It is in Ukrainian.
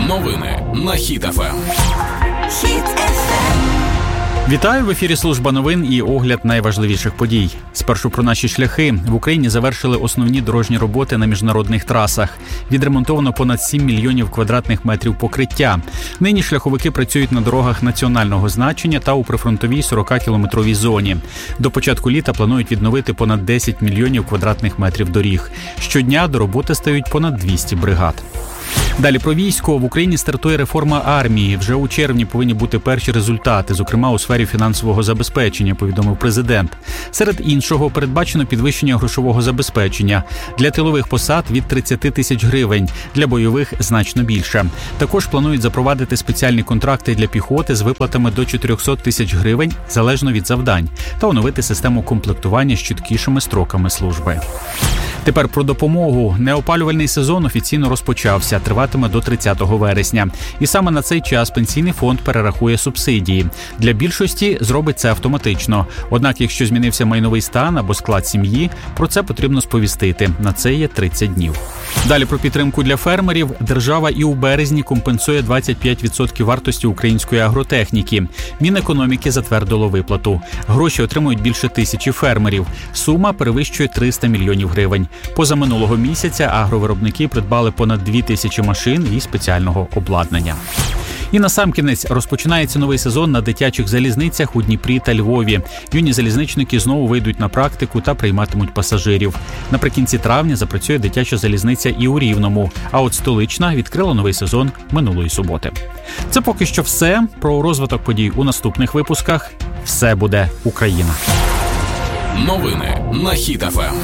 Новини на Хіт ФМ. Вітаю, в ефірі служба новин і огляд найважливіших подій. Спершу про наші шляхи. В Україні завершили основні дорожні роботи на міжнародних трасах. Відремонтовано понад 7 мільйонів квадратних метрів покриття. Нині шляховики працюють на дорогах національного значення та у прифронтовій 40-кілометровій зоні. До початку літа планують відновити понад 10 мільйонів квадратних метрів доріг. Щодня до роботи стають понад 200 бригад. Далі про військо. В Україні стартує реформа армії. Вже у червні повинні бути перші результати, зокрема у сфері фінансового забезпечення, повідомив президент. Серед іншого передбачено підвищення грошового забезпечення. Для тилових посад від 30 тисяч гривень, для бойових значно більше. Також планують запровадити спеціальні контракти для піхоти з виплатами до 400 тисяч гривень, залежно від завдань, та оновити систему комплектування з чіткішими строками служби. Тепер про допомогу. Неопалювальний сезон офіційно розпочався, триватиме до 30 вересня. І саме на цей час Пенсійний фонд перерахує субсидії. Для більшості зробить це автоматично. Однак, якщо змінився майновий стан або склад сім'ї, про це потрібно сповістити. На це є 30 днів. Далі про підтримку для фермерів. Держава і у березні компенсує 25% вартості української агротехніки. Мінекономіки затвердило виплату. Гроші отримують більше 1000 фермерів. Сума перевищує 300 мільйонів гривень. Позаминулого місяця агровиробники придбали понад 2000 машин і спеціального обладнання. І насамкінець розпочинається новий сезон на дитячих залізницях у Дніпрі та Львові. Юні залізничники знову вийдуть на практику та прийматимуть пасажирів. Наприкінці травня запрацює дитяча залізниця і у Рівному. А от столична відкрила новий сезон минулої суботи. Це поки що все. Про розвиток подій у наступних випусках. Все буде Україна. Новини на Хіт ФМ.